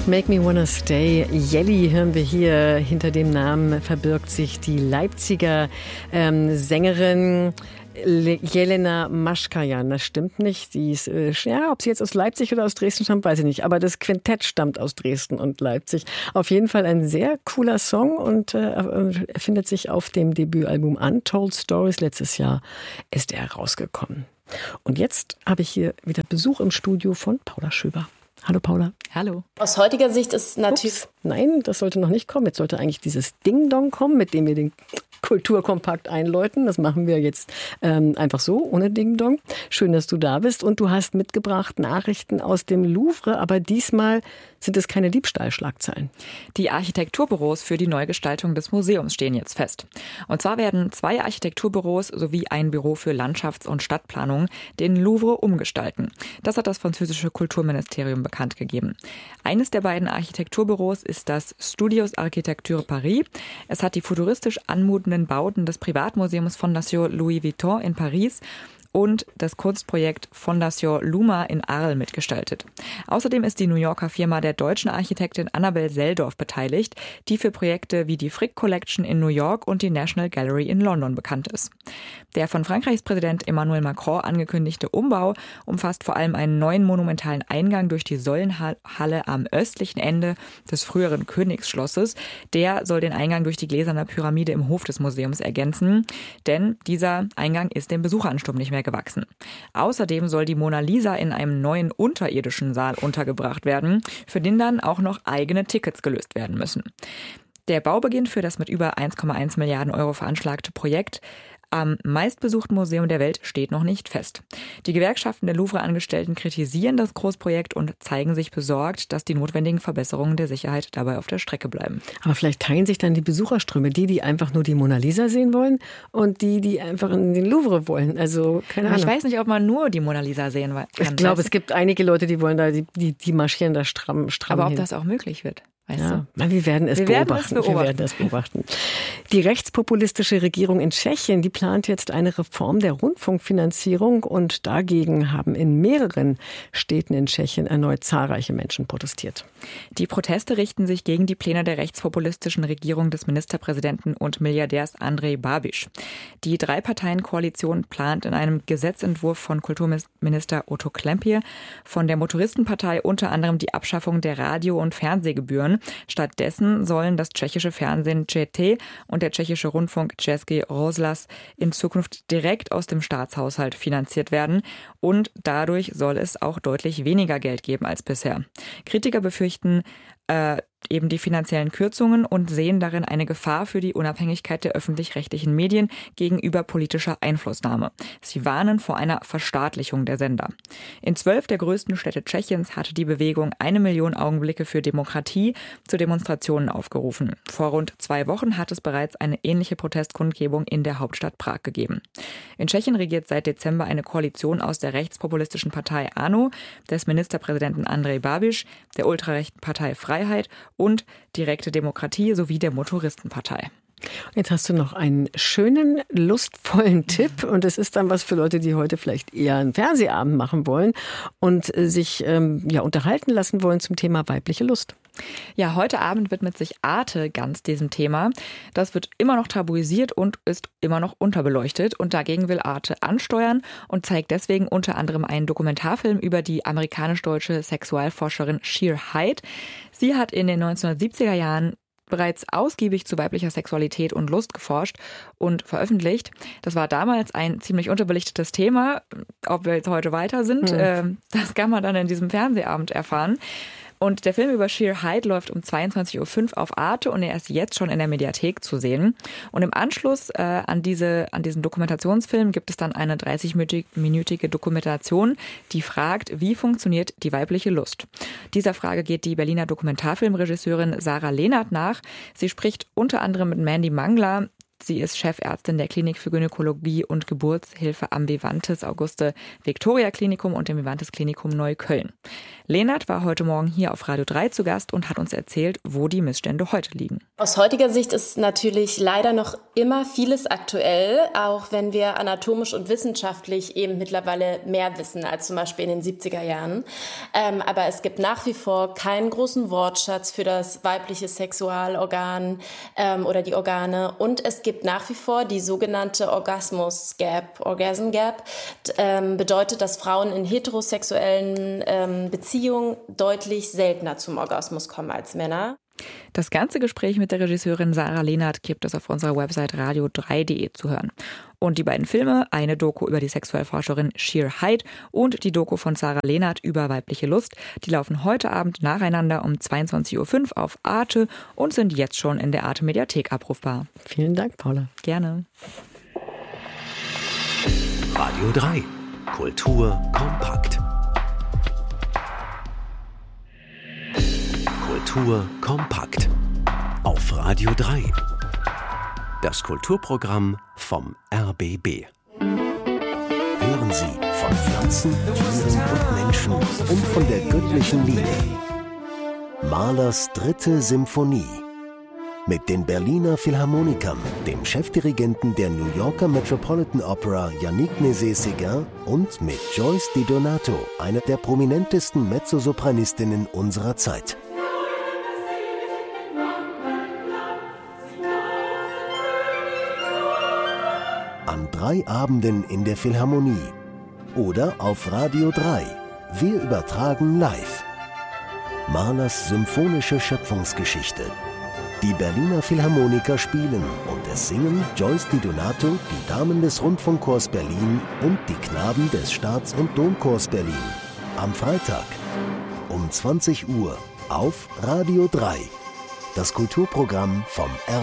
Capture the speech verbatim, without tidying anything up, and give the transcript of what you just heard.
Make Me Wanna Stay. Jelly hören wir hier. Hinter dem Namen verbirgt sich die Leipziger ähm, Sängerin Jelena Maschkajan. Das stimmt nicht. Die ist, äh, ja, ob sie jetzt aus Leipzig oder aus Dresden stammt, weiß ich nicht. Aber das Quintett stammt aus Dresden und Leipzig. Auf jeden Fall ein sehr cooler Song und äh, findet sich auf dem Debütalbum Untold Stories. Letztes Jahr ist er rausgekommen. Und jetzt habe ich hier wieder Besuch im Studio von Paula Schöber. Hallo Paula. Hallo. Aus heutiger Sicht ist natürlich... Ups, nein, das sollte noch nicht kommen. Jetzt sollte eigentlich dieses Ding-Dong kommen, mit dem wir den Kulturkompakt einläuten. Das machen wir jetzt ähm, einfach so, ohne Ding-Dong. Schön, dass du da bist. Und du hast mitgebracht Nachrichten aus dem Louvre, aber diesmal sind es keine Diebstahlschlagzeilen. Die Architekturbüros für die Neugestaltung des Museums stehen jetzt fest. Und zwar werden zwei Architekturbüros sowie ein Büro für Landschafts- und Stadtplanung den Louvre umgestalten. Das hat das französische Kulturministerium bekannt gegeben. Eines der beiden Architekturbüros ist das Studios Architecture Paris. Es hat die futuristisch anmutenden Bauten des Privatmuseums Fondation Louis Vuitton in Paris und das Kunstprojekt Fondation Luma in Arles mitgestaltet. Außerdem ist die New Yorker Firma der deutschen Architektin Annabel Seldorf beteiligt, die für Projekte wie die Frick Collection in New York und die National Gallery in London bekannt ist. Der von Frankreichs Präsident Emmanuel Macron angekündigte Umbau umfasst vor allem einen neuen monumentalen Eingang durch die Säulenhalle am östlichen Ende des früheren Königsschlosses. Der soll den Eingang durch die gläserne Pyramide im Hof des Museums ergänzen, denn dieser Eingang ist dem Besucheransturm nicht mehr gewachsen. Außerdem soll die Mona Lisa in einem neuen unterirdischen Saal untergebracht werden, für den dann auch noch eigene Tickets gelöst werden müssen. Der Baubeginn für das mit über eins Komma eins Milliarden Euro veranschlagte Projekt am meistbesuchten Museum der Welt steht noch nicht fest. Die Gewerkschaften der Louvre-Angestellten kritisieren das Großprojekt und zeigen sich besorgt, dass die notwendigen Verbesserungen der Sicherheit dabei auf der Strecke bleiben. Aber vielleicht teilen sich dann die Besucherströme, die, die einfach nur die Mona Lisa sehen wollen und die, die einfach in den Louvre wollen. Also keine Ahnung. Ich weiß nicht, ob man nur die Mona Lisa sehen kann. Ich glaube, es gibt einige Leute, die wollen da, die, die, die marschieren da stramm, stramm Aber ob hin. das auch möglich wird? Weißt ja, du? Wir werden es wir beobachten. Werden es beobachten. Wir werden es beobachten. Die rechtspopulistische Regierung in Tschechien, die plant jetzt eine Reform der Rundfunkfinanzierung und dagegen haben in mehreren Städten in Tschechien erneut zahlreiche Menschen protestiert. Die Proteste richten sich gegen die Pläne der rechtspopulistischen Regierung des Ministerpräsidenten und Milliardärs Andrej Babiš. Die Drei-Parteien-Koalition plant in einem Gesetzentwurf von Kulturminister Otto Klempier von der Motoristenpartei unter anderem die Abschaffung der Radio- und Fernsehgebühren. Stattdessen sollen das tschechische Fernsehen Č T und der tschechische Rundfunk Český rozhlas in Zukunft direkt aus dem Staatshaushalt finanziert werden und dadurch soll es auch deutlich weniger Geld geben als bisher. Kritiker befürchten äh, eben die finanziellen Kürzungen und sehen darin eine Gefahr für die Unabhängigkeit der öffentlich-rechtlichen Medien gegenüber politischer Einflussnahme. Sie warnen vor einer Verstaatlichung der Sender. In zwölf der größten Städte Tschechiens hatte die Bewegung eine Million Augenblicke für Demokratie zu Demonstrationen aufgerufen. Vor rund zwei Wochen hat es bereits eine ähnliche Protestkundgebung in der Hauptstadt Prag gegeben. In Tschechien regiert seit Dezember eine Koalition aus der rechtspopulistischen Partei ANO, des Ministerpräsidenten Andrej Babiš, der ultrarechten Partei Freiheit und Direkte Demokratie sowie der Motoristenpartei. Jetzt hast du noch einen schönen, lustvollen Tipp und es ist dann was für Leute, die heute vielleicht eher einen Fernsehabend machen wollen und sich ähm, ja, unterhalten lassen wollen zum Thema weibliche Lust. Ja, heute Abend widmet sich Arte ganz diesem Thema. Das wird immer noch tabuisiert und ist immer noch unterbeleuchtet. Und dagegen will Arte ansteuern und zeigt deswegen unter anderem einen Dokumentarfilm über die amerikanisch-deutsche Sexualforscherin Sheer Hyde. Sie hat in den neunzehnhundertsiebziger Jahren bereits ausgiebig zu weiblicher Sexualität und Lust geforscht und veröffentlicht. Das war damals ein ziemlich unterbelichtetes Thema. Ob wir jetzt heute weiter sind, hm. äh, das kann man dann in diesem Fernsehabend erfahren. Und der Film über Sheer Hyde läuft um zweiundzwanzig Uhr fünf auf Arte und er ist jetzt schon in der Mediathek zu sehen. Und im Anschluss äh, an, diese, an diesen Dokumentationsfilm gibt es dann eine dreißig-minütige Dokumentation, die fragt, wie funktioniert die weibliche Lust? Dieser Frage geht die Berliner Dokumentarfilmregisseurin Sarah Lehnert nach. Sie spricht unter anderem mit Mandy Mangler. Sie ist Chefärztin der Klinik für Gynäkologie und Geburtshilfe am Vivantes Auguste Victoria Klinikum und dem Vivantes Klinikum Neukölln. Lehnert war heute Morgen hier auf Radio drei zu Gast und hat uns erzählt, wo die Missstände heute liegen. Aus heutiger Sicht ist natürlich leider noch immer vieles aktuell, auch wenn wir anatomisch und wissenschaftlich eben mittlerweile mehr wissen als zum Beispiel in den siebziger Jahren. Ähm, aber es gibt nach wie vor keinen großen Wortschatz für das weibliche Sexualorgan ähm, oder die Organe. Und es gibt nach wie vor die sogenannte Orgasmus Gap. Orgasm Gap ähm, bedeutet, dass Frauen in heterosexuellen ähm, Beziehungen deutlich seltener zum Orgasmus kommen als Männer. Das ganze Gespräch mit der Regisseurin Sarah Lehnert gibt es auf unserer Website radio drei punkt de zu hören. Und die beiden Filme, eine Doku über die Sexualforscherin Sheer Hyde und die Doku von Sarah Lehnert über weibliche Lust, die laufen heute Abend nacheinander um zweiundzwanzig Uhr fünf auf Arte und sind jetzt schon in der Arte Mediathek abrufbar. Vielen Dank, Paula. Gerne. Radio drei. Kultur kompakt. Kultur kompakt. Auf Radio drei. Das Kulturprogramm vom R B B. Hören Sie von Pflanzen, Tieren und Menschen und von der göttlichen Liebe. Mahlers dritte Symphonie. Mit den Berliner Philharmonikern, dem Chefdirigenten der New Yorker Metropolitan Opera Yannick Nézet-Séguin und mit Joyce DiDonato, einer der prominentesten Mezzosopranistinnen unserer Zeit. An drei Abenden in der Philharmonie oder auf Radio drei. Wir übertragen live. Mahlers symphonische Schöpfungsgeschichte. Die Berliner Philharmoniker spielen und es singen Joyce DiDonato, die Damen des Rundfunkchors Berlin und die Knaben des Staats- und Domchors Berlin. Am Freitag um zwanzig Uhr auf Radio drei. Das Kulturprogramm vom R